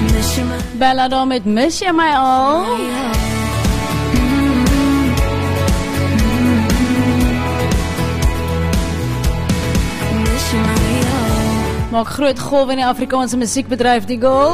Bella met Miss Jy My Al. Maak groot golwe in die Afrikaanse musiekbedryf, die girl.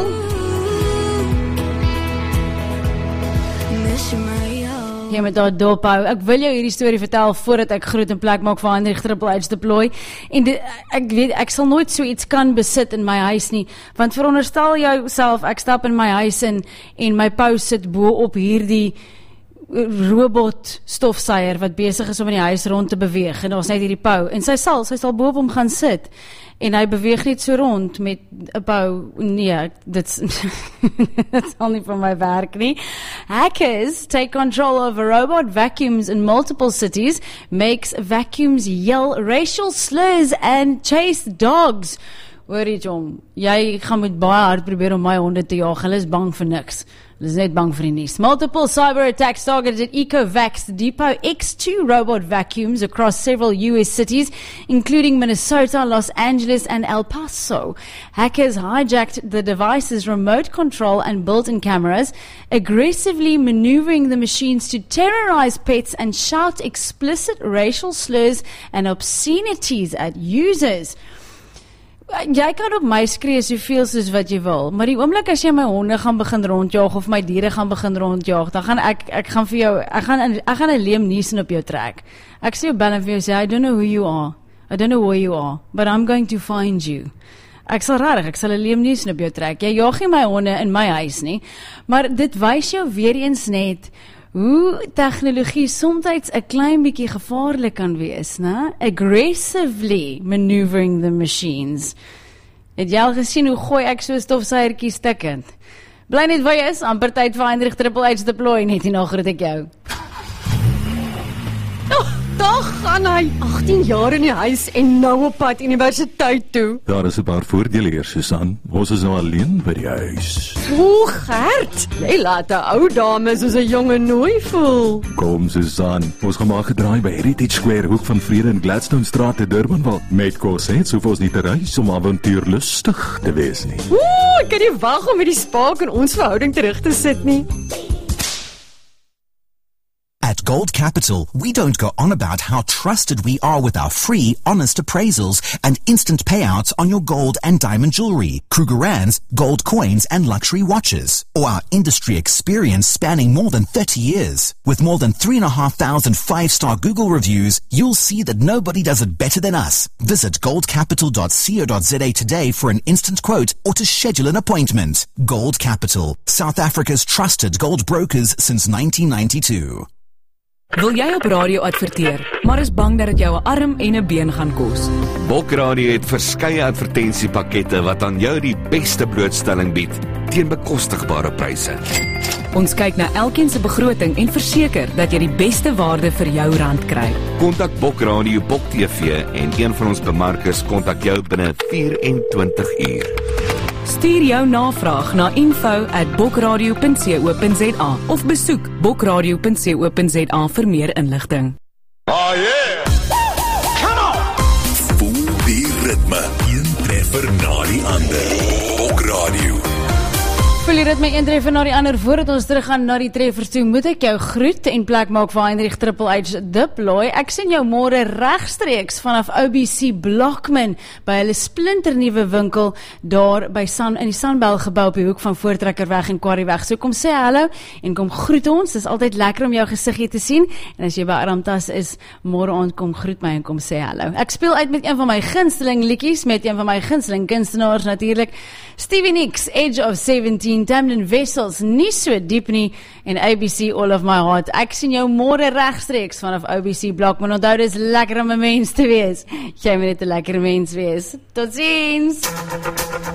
Jy met daar dop hou. Ek wil jou hierdie storie vertel voordat ek groet en plek maak vir Hendrik Triple H deploy. En ek weet, ek sal nooit so iets kan besit in my huis nie, want veronderstel jouself, ek stap in my huis en my pou sit bo op hierdie robot stofsuier wat besig is om in die huis rond te beweeg, en daar's net hierdie pou, en sy sal bo op hom gaan sit, en hy beweeg net so rond met 'n pou. Nee, dit sal nie vir my werk nie. Hackers take control over robot vacuums in multiple cities, makes vacuums yell racial slurs and chase dogs. Hoorie Jom, jy gaan met baie hard probeer om my honde te jaag, hulle is bang vir niks. Hulle is net bang vir die nuus. Multiple cyber attacks targeted Ecovacs Depot X2 robot vacuums across several US cities, including Minnesota, Los Angeles, and El Paso. Hackers hijacked the device's remote control and built-in cameras, aggressively maneuvering the machines to terrorize pets and shout explicit racial slurs and obscenities at users. Jy kan op my skree soveel soos wat jy wil, maar die oomblik as jy my honde gaan begin rondjaag of my diere gaan begin rondjaag, dan gaan ek gaan vir jou, ek gaan 'n Liam Neeson op jou trek. Ek sê jou bel en vir jou sê, I don't know who you are, I don't know where you are, but I'm going to find you. Ek sal 'n Liam Neeson op jou trek. Jy jaag nie my honde in my huis nie, maar dit wys jou weer eens net hoe tegnologie soms 'n klein bietjie gevaarlik kan wees, né? Aggressively maneuvering the machines. Het jy al gesien hoe gooi ek so stofsuiertjie stikkend? Bly net waar jy is, amper tyd vir Hendrik Triple H deploy, net hierna groet ek jou. Dag gaan hy 18 jaar in die huis en nou op pad universiteit toe. Daar is 'n paar voordele hier, Susan. Ons is nou alleen by die huis. O, Gert, jy laat 'n ou dame soos 'n jonge nooi voel. Kom, Susan, ons gaan maar gedraai by Heritage Square, hoek van Vrede en Gladstone Straat te Durbanville. Met kos het hoef ons nie te reis om avontuurlustig te wees nie. Ek kan nie wag om met die spaak in ons verhouding terug te sit nie. At Gold Capital, we don't go on about how trusted we are with our free, honest appraisals and instant payouts on your gold and diamond jewelry, Krugerrands, gold coins and luxury watches, or our industry experience spanning more than 30 years. With more than 3,500 five-star Google reviews, you'll see that nobody does it better than us. Visit goldcapital.co.za today for an instant quote or to schedule an appointment. Gold Capital, South Africa's trusted gold brokers since 1992. Wil jy op radio adverteer, maar is bang dat dit jou 'n arm en 'n been gaan kos? Bok Radio het verskeie advertensiepakkette wat aan jou die beste blootstelling bied teen bekostigbare pryse. Ons kyk na elkeen se begroting en verseker dat jy die beste waarde vir jou rand kry. Kontak Bok Radio, Bok TV en een van ons bemarkers kontak jou binne 24 uur. Stuur jou navraag na info@bokradio.co.za of besoek bokradio.co.za vir meer inligting. Oh yeah! Come on! Voel die ritme, een treffer na die ander. Bok Radio. Voel die ritme, een treffer na die ander. Voordat ons teruggaan na die treffers toe, moet ek jou groet en plek maak vir Hendrik Triple H deploy. Ek sien jou môre regstreeks vanaf OBC Blockman by hulle splinternuwe winkel daar by in die Sunbell gebou op die hoek van Voortrekkerweg en Quarrieweg. So kom sê hallo en kom groet ons. Dit is altyd lekker om jou gesiggie te sien. En as jy by Aramtas is, môre aand kom groet my en kom sê hallo. Ek speel uit met een van my gunsteling liedjies, met een van my gunsteling kunstenaars natuurlik. Stevie Nicks, Edge of 17, Tamden Wessels, nie so diep nie, en ABC All of My Heart. Ek sien jou môre regstreeks vanaf OBC Blockman. Onthou, dis lekker om 'n mens te wees. Jy moet net 'n lekker mens wees. Totsiens!